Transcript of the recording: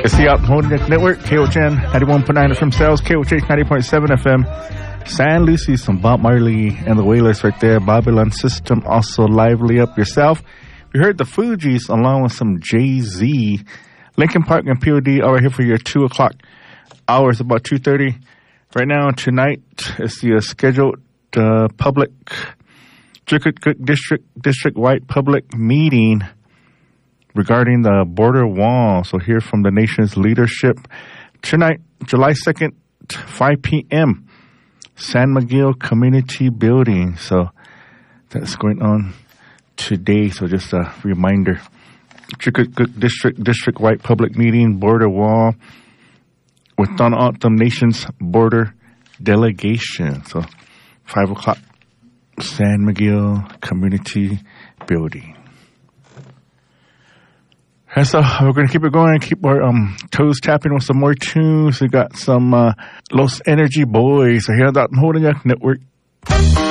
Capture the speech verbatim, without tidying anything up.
It's the Out Network, K O H N ninety-one point nine F M Sales, K O H H ninety point seven F M. San Lucy, some Bob Marley and the Wailers right there. Babylon System, also Lively Up Yourself. We heard the Fugees along with some Jay-Z. Linkin Park and P O D are right here for your two o'clock hours, about two thirty. Right now, tonight, is the uh, scheduled uh, public, district, district, district-wide public meeting regarding the border wall. So hear from the nation's leadership. Tonight, July second, five p.m., San Miguel Community Building. So that's going on today. So just a reminder. District, district-wide public meeting, border wall, with the nation's border delegation. So five o'clock, San Miguel Community Building. And so we're going to keep it going, keep our um, toes tapping with some more tunes. We got some uh, Los Energy Boys here on the Holding Network.